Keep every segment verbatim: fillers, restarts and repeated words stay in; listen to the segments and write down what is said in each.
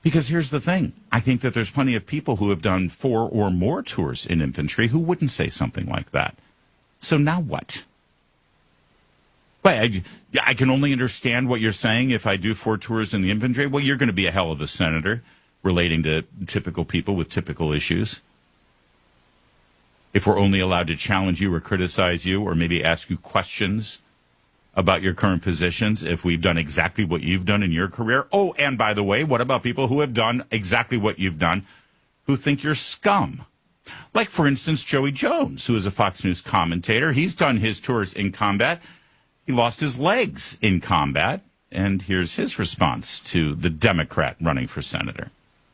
Because here's the thing. I think that there's plenty of people who have done four or more tours in infantry who wouldn't say something like that. So now what? But I, I can only understand what you're saying if I do four tours in the infantry. Well, you're going to be a hell of a senator relating to typical people with typical issues. If we're only allowed to challenge you or criticize you or maybe ask you questions about your current positions, if we've done exactly what you've done in your career. Oh, and by the way, what about people who have done exactly what you've done who think you're scum? Like, for instance, Joey Jones, who is a Fox News commentator. He's done his tours in combat. He lost his legs in combat. And here's his response to the Democrat running for senator.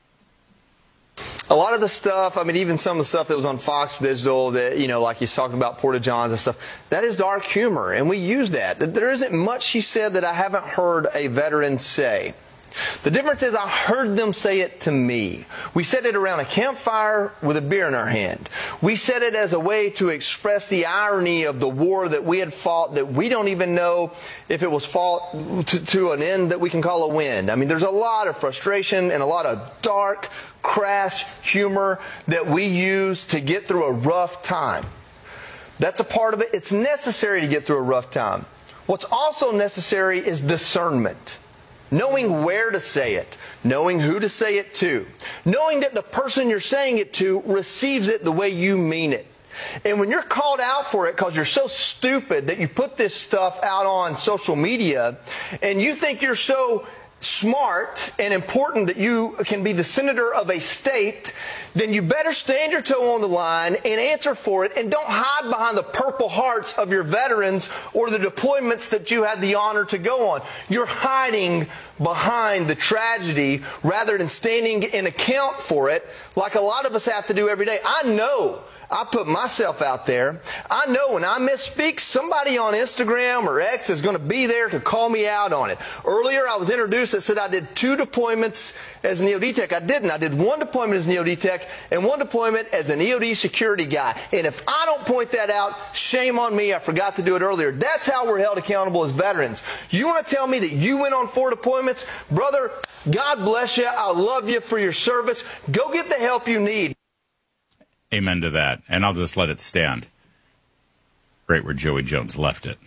A lot of the stuff, I mean, even some of the stuff that was on Fox Digital that, you know, like he's talking about Porta-Johns and stuff, that is dark humor, and we use that. There isn't much he said that I haven't heard a veteran say. The difference is I heard them say it to me. We said it around a campfire with a beer in our hand. We said it as a way to express the irony of the war that we had fought that we don't even know if it was fought to, to an end that we can call a win. I mean, there's a lot of frustration and a lot of dark, crass humor that we use to get through a rough time. That's a part of it. It's necessary to get through a rough time. What's also necessary is discernment. Knowing where to say it, knowing who to say it to, knowing that the person you're saying it to receives it the way you mean it. And when you're called out for it because you're so stupid that you put this stuff out on social media and you think you're so smart and important that you can be the senator of a state, then you better stand your toe on the line and answer for it, and don't hide behind the Purple Hearts of your veterans or the deployments that you had the honor to go on. You're hiding behind the tragedy rather than standing in account for it like a lot of us have to do every day. I know I put myself out there. I know when I misspeak, somebody on Instagram or X is going to be there to call me out on it. Earlier, I was introduced that said I did two deployments as an E O D tech. I didn't. I did one deployment as an E O D tech and one deployment as an E O D security guy. And if I don't point that out, shame on me. I forgot to do it earlier. That's how we're held accountable as veterans. You want to tell me that you went on four deployments? Brother, God bless you. I love you for your service. Go get the help you need. Amen to that. And I'll just let it stand. Right where Joey Jones left it.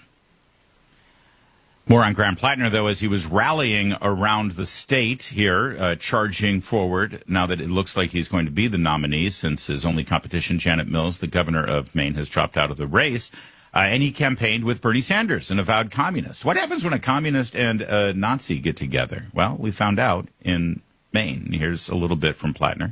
More on Graham Plattner, though, as he was rallying around the state here, uh, charging forward, now that it looks like he's going to be the nominee since his only competition, Janet Mills, the governor of Maine, has dropped out of the race. Uh, and he campaigned with Bernie Sanders, an avowed communist. What happens when a communist and a Nazi get together? Well, we found out in Maine. Here's a little bit from Plattner.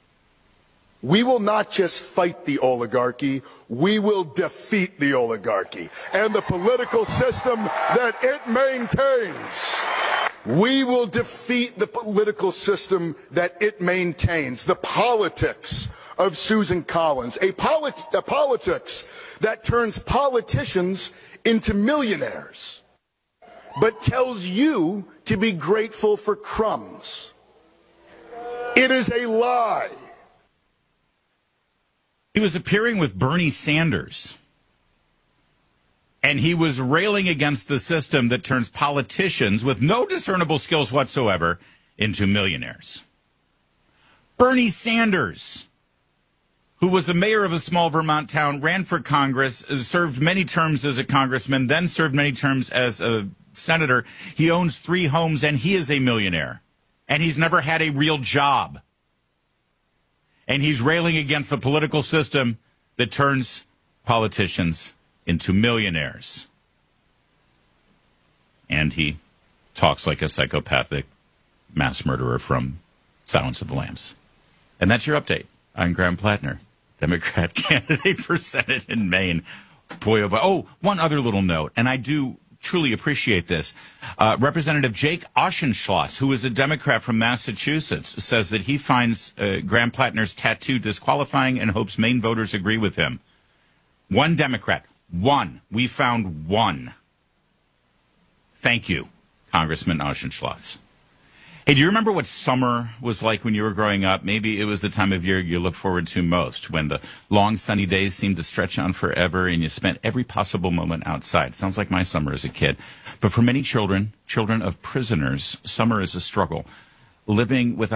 We will not just fight the oligarchy, we will defeat the oligarchy and the political system that it maintains. We will defeat the political system that it maintains, the politics of Susan Collins, a, polit- a politics that turns politicians into millionaires, but tells you to be grateful for crumbs. It is a lie. He was appearing with Bernie Sanders, and he was railing against the system that turns politicians with no discernible skills whatsoever into millionaires. Bernie Sanders, who was the mayor of a small Vermont town, ran for Congress, served many terms as a congressman, then served many terms as a senator. He owns three homes, and he is a millionaire, and he's never had a real job. And he's railing against the political system that turns politicians into millionaires. And he talks like a psychopathic mass murderer from Silence of the Lambs. And that's your update on Graham Plattner, Democrat candidate for Senate in Maine. Boy, oh, boy. Oh, one other little note, and I do truly appreciate this. Uh, Representative Jake Auchincloss, who is a Democrat from Massachusetts, says that he finds uh, Graham Plattner's tattoo disqualifying and hopes Maine voters agree with him. One Democrat. One. We found one. Thank you, Congressman Auchincloss. Hey, do you remember what summer was like when you were growing up? Maybe it was the time of year you look forward to most, when the long sunny days seemed to stretch on forever and you spent every possible moment outside. Sounds like my summer as a kid. But for many children, children of prisoners, summer is a struggle. Living without